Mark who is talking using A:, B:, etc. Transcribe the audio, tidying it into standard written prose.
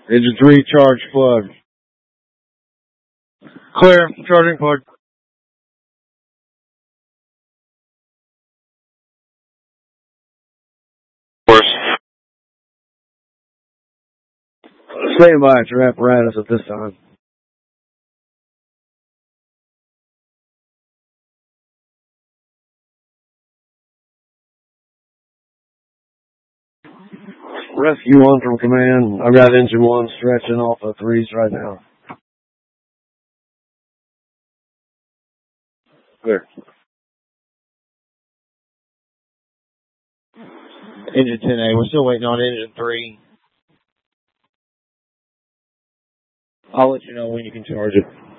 A: Engine 3, charge plug. Clear, charging plug. Stand by at your apparatus at this time. Rescue 1 from command. I've got engine 1 stretching off of 3s right now. Clear.
B: Engine 10A, we're still waiting on engine 3. I'll let you know when you can charge it.